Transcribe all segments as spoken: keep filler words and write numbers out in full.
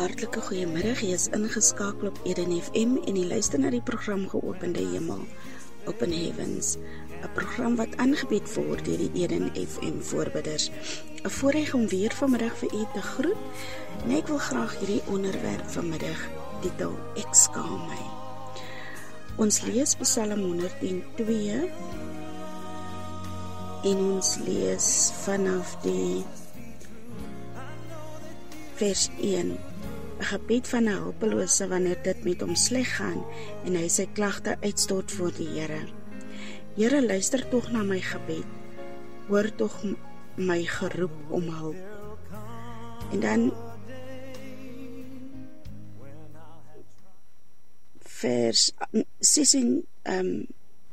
hartlike goeiemiddag, jy is ingeskakel op Eden F M en jy luister na die program Geopende Hemel, Open Heavens, 'n program wat aangebied word deur die Eden F M voorbidders. 'n Voorreg om weer vanmiddag vir u te groet, en ek wil graag hierdie onderwerp vanmiddag titel Ek skaam my. Ons lees Psalm honderd en twee en ons lees vanaf die vers een, 'n gebed van 'n hulpelose wanneer dit met hom sleg gaan en hy sy klagte uitstort voor die Here. Here, luister tog na my gebed, hoor tog my geroep om hulp. En dan vers sesentwintig, um,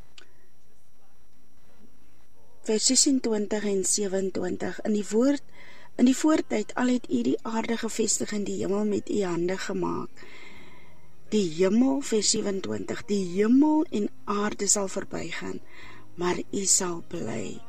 vers sesentwintig en sewenentwintig, in die woord In die voortyd al het u die aarde gevestig en die hemel met u hande gemaak. Die hemel, vers sewenentwintig, die hemel en aarde sal verbygaan, maar u sal bly.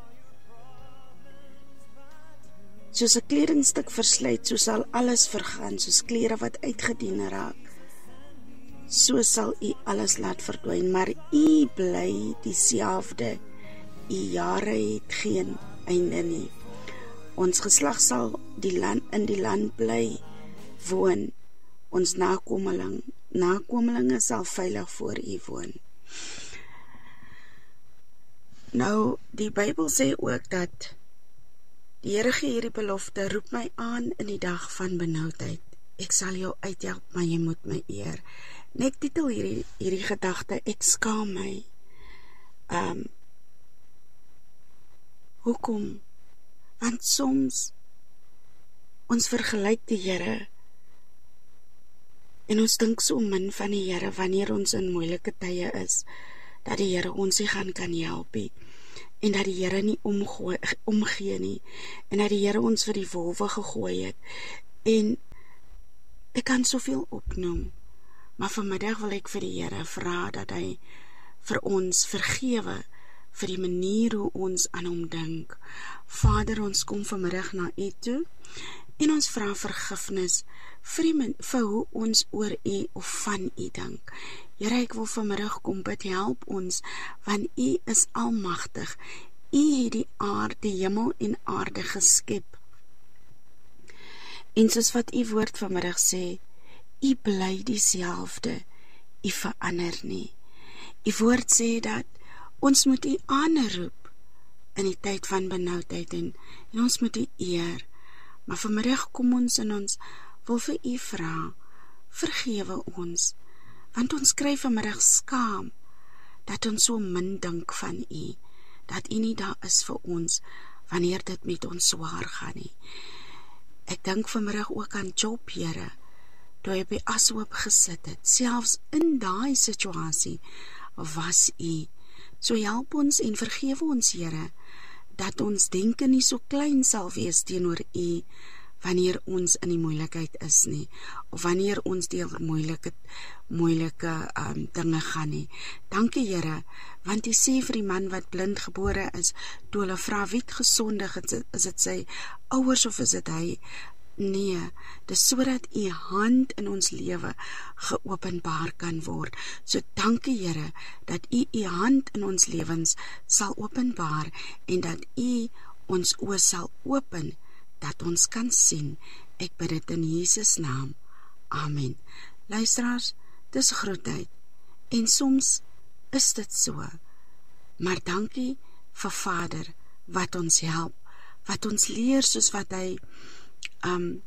Soos 'n kledingstuk verslyt, so sal alles vergaan, soos klere wat uitgedien raak. So sal u alles laat verdwyn, maar u bly dieselfde. U jare het geen einde nie. Ons geslag sal die land, in die land bly woon. Ons nakomeling, nakomelinge sal veilig voor u woon. Nou, die Bybel sê ook dat die Here gee hierdie belofte, roep my aan in die dag van benoudheid. Ek sal jou uithelp, maar jy moet my eer. En ek titel hierdie, hierdie gedagte, ek skaam my. Um, hoekom? Want soms ons vergelyk die Here en ons dink so min van die Here wanneer ons in moeilike tye is, dat die Here ons nie gaan kan help nie, en dat die Here nie omgooi, omgee nie, en dat die Here ons vir die wolwe gegooi het, en ek kan soveel opnoem, maar vanmiddag wil ek vir die Here vra dat hy vir ons vergewe vir die manier hoe ons aan hom dink. Vader, ons kom vanmiddag na u toe en ons vra vergifnis vir, die, vir hoe ons oor u of van u dink. Here, ek wil vanmiddag kom bid, help ons, want u is almagtig. U het die aarde, die hemel en aarde geskep. En soos wat u woord vanmiddag sê, u bly dieselfde, u verander nie. U woord sê dat ons moet u aanroep in die tyd van benoudheid en, en ons moet u eer. Maar vanmiddag kom ons en ons wil vir u vra, vergewe ons, want ons kry vanmiddag skaam, dat ons so min dink van u, dat u nie daar is vir ons, wanneer dit met ons swaar gaan nie. Ek dink vanmiddag ook aan Job, Here, toe hy op die ashoop gesit het, selfs in daai situasie, was u. So help ons en vergewe ons, Here, dat ons denke nie so klein sal wees teenoor u, wanneer ons in die moeilikheid is nie, of wanneer ons deur moeilike, moeilike um, dinge gaan nie. Dankie, Here, want u sê vir die man wat blind gebore is, toe hulle vra wie het gesondig, is dit sy ouers of is dit hy? Nee, dis sodat u hand in ons lewe geopenbaar kan word. So dankie, Here, dat u u hand in ons lewens sal openbaar en dat u ons oë sal open, dat ons kan sien. Ek bid dit in Jesus naam. Amen. Luisteraars, dis grootheid en soms is dit so. Maar dankie vir Vader wat ons help, wat ons leer soos wat hy Um,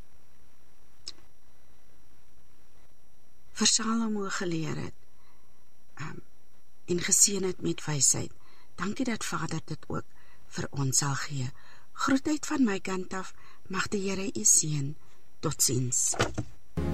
vir Salomo geleer het um, en geseën het met wysheid. Dankie dat Vader dit ook vir ons sal gee. Groetheid van my kant af, mag die Here u seën. Totsiens.